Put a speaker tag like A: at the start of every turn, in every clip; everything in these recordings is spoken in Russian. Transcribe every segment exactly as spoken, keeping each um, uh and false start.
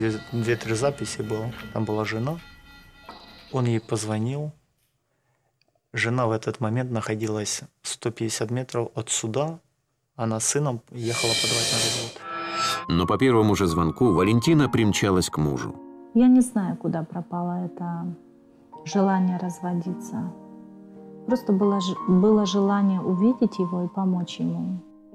A: Две-три записи было. Там была жена. Он ей позвонил. Жена в этот момент находилась сто пятьдесят метров от суда. Она с сыном ехала подавать на развод.
B: Но по первому же звонку Валентина примчалась к мужу.
C: Я не знаю, куда пропало это желание разводиться. Просто было, было желание увидеть его и помочь ему.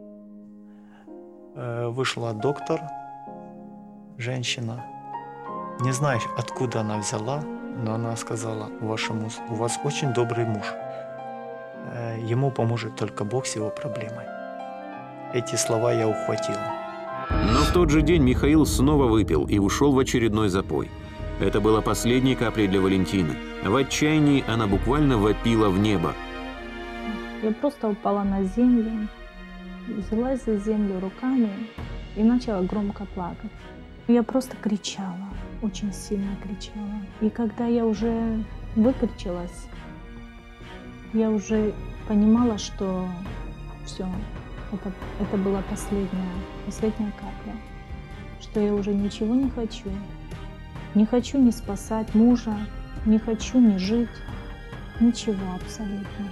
A: Вышла доктор, женщина. Не знаю, откуда она взяла, но она сказала: вашему, у вас очень добрый муж. Ему поможет только Бог с его проблемой. Эти слова я ухватил.
B: Но в тот же день Михаил снова выпил и ушел в очередной запой. Это было последней каплей для Валентины. В отчаянии она буквально вопила в небо.
C: Я просто упала на землю, взялась за землю руками и начала громко плакать. Я просто кричала, очень сильно кричала. И когда я уже выкричалась, я уже понимала, что все, это, это была последняя, последняя капля, что я уже ничего не хочу. Не хочу ни спасать мужа, не хочу ни жить, ничего абсолютно.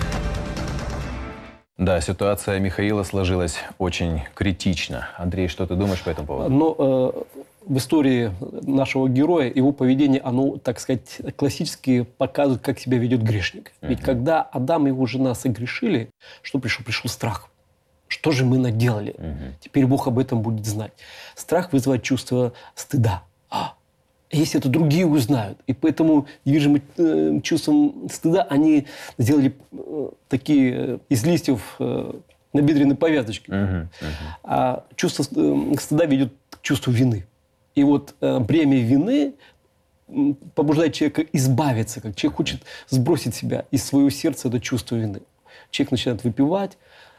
D: Да, ситуация Михаила сложилась очень критично. Андрей, что ты думаешь по этому поводу?
E: Но э, в истории нашего героя его поведение, оно, так сказать, классически показывает, как себя ведет грешник. Uh-huh. Ведь когда Адам и его жена согрешили, что пришел? Пришел страх. Что же мы наделали? Uh-huh. Теперь Бог об этом будет знать. Страх вызывает чувство стыда. А, если это другие узнают. И поэтому, движимым э, чувством стыда, они сделали э, такие э, из листьев э, набедренные повязочки. Uh-huh. Uh-huh. А чувство э, стыда ведет к чувству вины. И вот э, бремя вины побуждает человека избавиться. Как человек хочет сбросить себя из своего сердца это чувство вины. Человек начинает выпивать,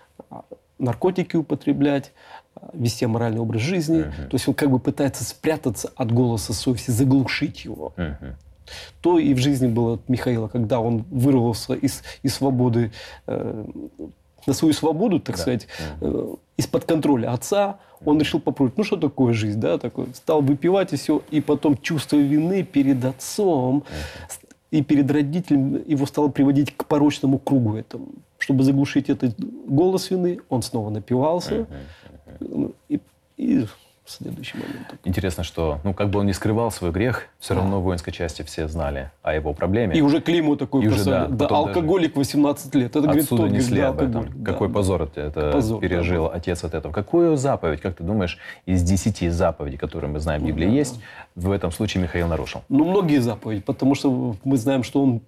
E: наркотики употреблять, вести аморальный образ жизни. Uh-huh. То есть он как бы пытается спрятаться от голоса совести, заглушить его. Uh-huh. То и в жизни было от Михаила, когда он вырвался из, из свободы, э, на свою свободу, так да. сказать, э, из-под контроля отца, он решил попробовать, ну что такое жизнь, да, такой, стал выпивать и все, и потом чувство вины перед отцом uh-huh. и перед родителем его стало приводить к порочному кругу этому. Чтобы заглушить этот голос вины, он снова напивался. Uh-huh, uh-huh. И, и в следующий момент.
D: Интересно, что, ну, как бы он не скрывал свой грех, все равно в воинской части все знали о его проблеме.
E: И уже клеймо такое поставили. Да, да, алкоголик восемнадцать лет. Это, говорит,
D: отсюда
E: тот,
D: несли
E: да,
D: об этом.
E: Да,
D: Какой
E: да.
D: позор это
E: позор,
D: пережил да, отец от этого. Какую заповедь, как ты думаешь, из десяти заповедей, которые мы знаем в Библии ну, да, есть, да. в этом случае Михаил нарушил?
E: Ну, многие заповеди, потому что мы знаем, что он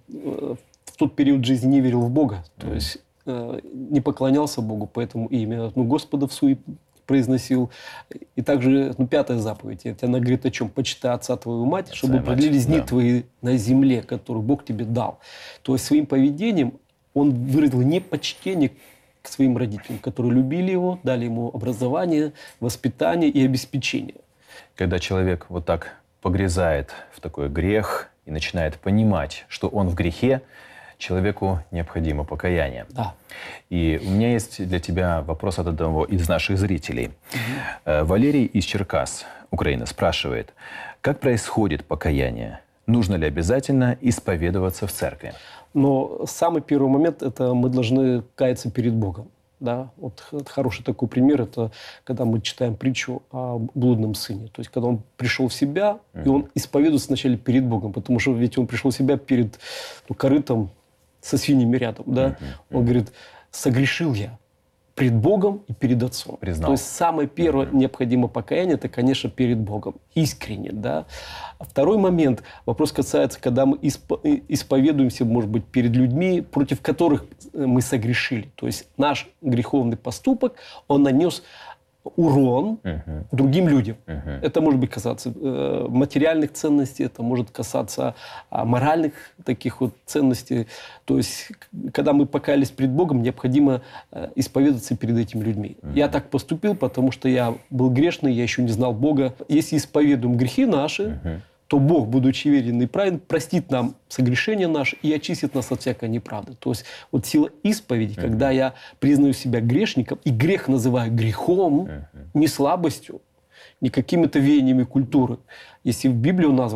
E: в тот период жизни не верил в Бога. То mm. есть не поклонялся Богу, поэтому имя ну, Господа в суе произносил. И также ну, пятая заповедь. Она говорит о чем? Почитай отца твою мать, отца чтобы продлились дни да. твои на земле, которую Бог тебе дал. То есть своим поведением он выразил непочтение к своим родителям, которые любили его, дали ему образование, воспитание и обеспечение.
D: Когда человек вот так погрязает в такой грех и начинает понимать, что он в грехе, человеку необходимо покаяние.
E: Да.
D: И у меня есть для тебя вопрос от одного из наших зрителей. Угу. Валерий из Черкас, Украина, спрашивает, как происходит покаяние? Нужно ли обязательно исповедоваться в церкви?
E: Но самый первый момент – это мы должны каяться перед Богом. Да? Вот хороший такой пример – это когда мы читаем притчу о блудном сыне. То есть, когда он пришел в себя, mm-hmm. и он исповедуется сначала перед Богом. Потому что ведь он пришел в себя перед ну, корытом со свиньями рядом. Да? Mm-hmm. Он говорит, согрешил я пред Богом и перед Отцом.
D: Признал.
E: То есть, самое первое mm-hmm. необходимое покаяние – это, конечно, перед Богом. Искренне. Да? Второй момент, вопрос касается, когда мы исповедуемся, может быть, перед людьми, против которых мы согрешили. То есть наш греховный поступок, он нанес урон uh-huh. другим людям. Uh-huh. Это может быть касаться э, материальных ценностей, это может касаться э, моральных таких вот ценностей. То есть, когда мы покаялись перед Богом, необходимо э, исповедоваться перед этими людьми. Uh-huh. Я так поступил, потому что я был грешный, я еще не знал Бога. Если исповедуем грехи наши, uh-huh. то Бог, будучи верен и праведен, простит нам согрешения наши и очистит нас от всякой неправды. То есть вот сила исповеди, uh-huh. когда я признаю себя грешником и грех называю грехом, uh-huh. не слабостью, не какими-то веяниями культуры. Если в Библии он назван